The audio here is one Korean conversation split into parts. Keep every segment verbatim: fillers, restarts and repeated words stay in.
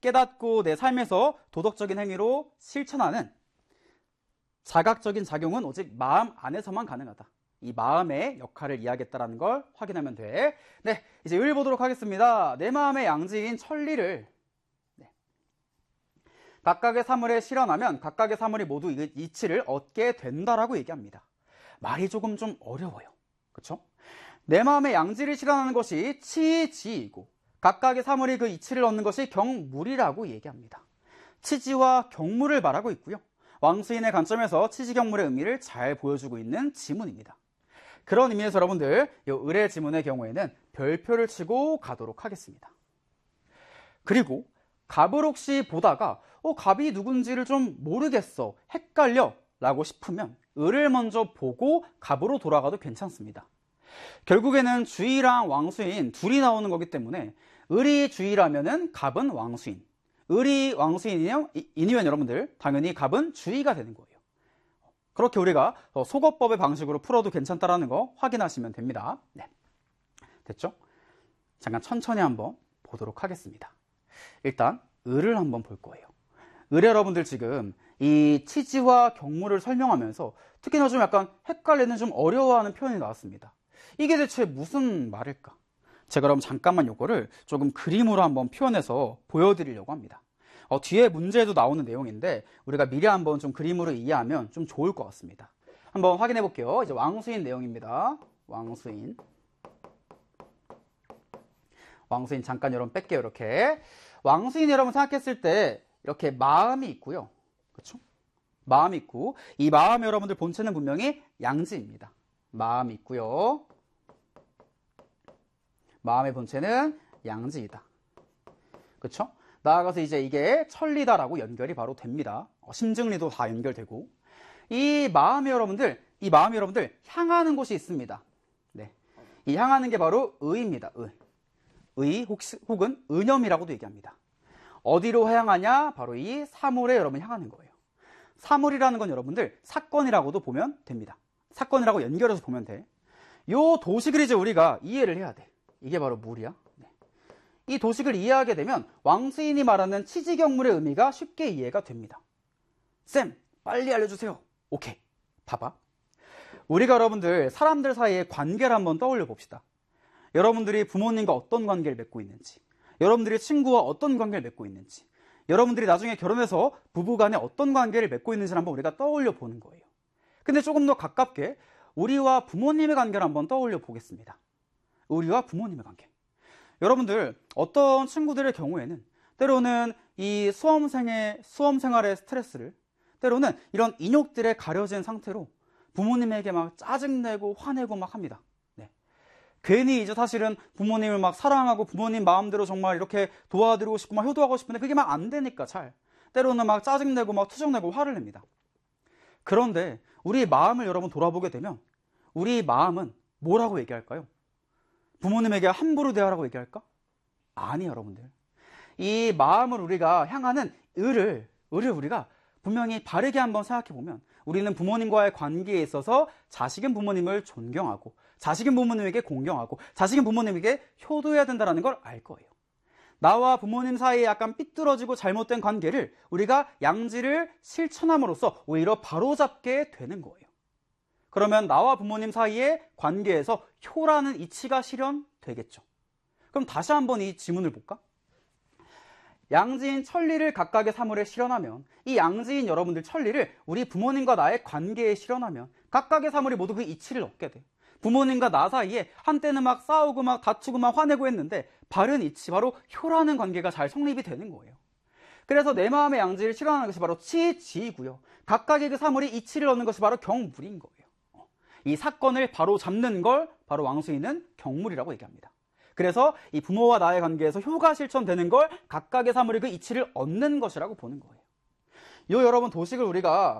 깨닫고 내 삶에서 도덕적인 행위로 실천하는 자각적인 작용은 오직 마음 안에서만 가능하다. 이 마음의 역할을 이해하겠다라는 걸 확인하면 돼. 네, 이제 을 보도록 하겠습니다. 내 마음의 양지인 천리를 네. 각각의 사물에 실현하면 각각의 사물이 모두 이치를 얻게 된다라고 얘기합니다. 말이 조금 좀 어려워요. 그렇죠? 내 마음의 양지를 실현하는 것이 치지이고 각각의 사물이 그 이치를 얻는 것이 경물이라고 얘기합니다. 치지와 경물을 말하고 있고요. 왕수인의 관점에서 치지경물의 의미를 잘 보여주고 있는 지문입니다. 그런 의미에서 여러분들 이 을의 지문의 경우에는 별표를 치고 가도록 하겠습니다. 그리고 갑을 혹시 보다가 어, 갑이 누군지를 좀 모르겠어, 헷갈려 라고 싶으면 을을 먼저 보고 갑으로 돌아가도 괜찮습니다. 결국에는 주의랑 왕수인 둘이 나오는 거기 때문에 을이 주의라면은 갑은 왕수인, 을이 왕수인이면 여러분들 당연히 갑은 주의가 되는 거예요. 그렇게 우리가 속어법의 방식으로 풀어도 괜찮다라는 거 확인하시면 됩니다. 네. 됐죠? 잠깐 천천히 한번 보도록 하겠습니다. 일단 을을 한번 볼 거예요. 을 여러분들 지금 이 치지와 경물을 설명하면서 특히나 좀 약간 헷갈리는, 좀 어려워하는 표현이 나왔습니다. 이게 대체 무슨 말일까? 제가 그럼 잠깐만 요거를 조금 그림으로 한번 표현해서 보여드리려고 합니다. 어, 뒤에 문제에도 나오는 내용인데 우리가 미리 한번 좀 그림으로 이해하면 좀 좋을 것 같습니다. 한번 확인해 볼게요. 이제 왕수인 내용입니다. 왕수인. 왕수인 잠깐 여러분 뺄게요. 이렇게. 왕수인 여러분 생각했을 때 이렇게 마음이 있고요. 그렇죠? 마음이 있고, 이 마음 여러분들 본체는 분명히 양지입니다. 마음이 있고요. 마음의 본체는 양지이다. 그렇죠? 나아가서 이제 이게 천리다라고 연결이 바로 됩니다. 어, 심증리도 다 연결되고, 이 마음이 여러분들, 이 마음이 여러분들 향하는 곳이 있습니다. 네, 이 향하는 게 바로 의입니다. 의, 의 혹시, 혹은 의념이라고도 얘기합니다. 어디로 향하냐? 바로 이 사물에 여러분 향하는 거예요. 사물이라는 건 여러분들 사건이라고도 보면 됩니다. 사건이라고 연결해서 보면 돼. 요 도식을 이제 우리가 이해를 해야 돼. 이게 바로 물이야. 네. 이 도식을 이해하게 되면 왕수인이 말하는 치지경물의 의미가 쉽게 이해가 됩니다. 쌤, 빨리 알려주세요. 오케이. 봐봐. 우리가 여러분들 사람들 사이의 관계를 한번 떠올려 봅시다. 여러분들이 부모님과 어떤 관계를 맺고 있는지, 여러분들이 친구와 어떤 관계를 맺고 있는지, 여러분들이 나중에 결혼해서 부부간에 어떤 관계를 맺고 있는지를 한번 우리가 떠올려 보는 거예요. 근데 조금 더 가깝게 우리와 부모님의 관계를 한번 떠올려 보겠습니다. 우리와 부모님의 관계. 여러분들 어떤 친구들의 경우에는 때로는 이 수험생의 수험생활의 스트레스를, 때로는 이런 인욕들에 가려진 상태로 부모님에게 막 짜증내고 화내고 막 합니다. 네. 괜히 이제 사실은 부모님을 막 사랑하고 부모님 마음대로 정말 이렇게 도와드리고 싶고 막 효도하고 싶은데 그게 막 안 되니까 잘 때로는 막 짜증내고 막 투정내고 화를 냅니다. 그런데 우리 마음을 여러분 돌아보게 되면 우리 마음은 뭐라고 얘기할까요? 부모님에게 함부로 대하라고 얘기할까? 아니, 여러분들. 이 마음을 우리가 향하는 을을, 을을 우리가 분명히 바르게 한번 생각해 보면 우리는 부모님과의 관계에 있어서 자식은 부모님을 존경하고, 자식은 부모님에게 공경하고, 자식은 부모님에게 효도해야 된다는 걸 알 거예요. 나와 부모님 사이에 약간 삐뚤어지고 잘못된 관계를 우리가 양지를 실천함으로써 오히려 바로잡게 되는 거예요. 그러면 나와 부모님 사이의 관계에서 효라는 이치가 실현되겠죠. 그럼 다시 한번 이 지문을 볼까? 양지인 천리를 각각의 사물에 실현하면, 이 양지인 여러분들 천리를 우리 부모님과 나의 관계에 실현하면 각각의 사물이 모두 그 이치를 얻게 돼. 부모님과 나 사이에 한때는 막 싸우고 막 다투고 막 화내고 했는데 바른 이치, 바로 효라는 관계가 잘 성립이 되는 거예요. 그래서 내 마음의 양지를 실현하는 것이 바로 치지이고요. 각각의 그 사물이 이치를 얻는 것이 바로 경물인 거예요. 이 사건을 바로 잡는 걸 바로 왕수인은 경물이라고 얘기합니다. 그래서 이 부모와 나의 관계에서 효가 실천되는 걸 각각의 사물이 그 이치를 얻는 것이라고 보는 거예요. 요 여러분 도식을 우리가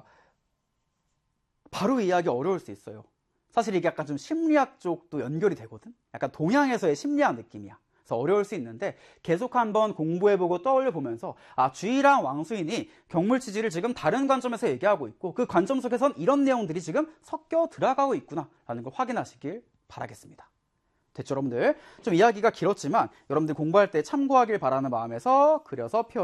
바로 이해하기 어려울 수 있어요. 사실 이게 약간 좀 심리학 쪽도 연결이 되거든. 약간 동양에서의 심리학 느낌이야. 그래서 어려울 수 있는데 계속 한번 공부해보고 떠올려보면서 아, 주의랑 왕수인이 경물치지를 지금 다른 관점에서 얘기하고 있고 그 관점 속에선 이런 내용들이 지금 섞여 들어가고 있구나 라는 걸 확인하시길 바라겠습니다. 됐죠, 여러분들? 좀 이야기가 길었지만 여러분들 공부할 때 참고하길 바라는 마음에서 그려서 표현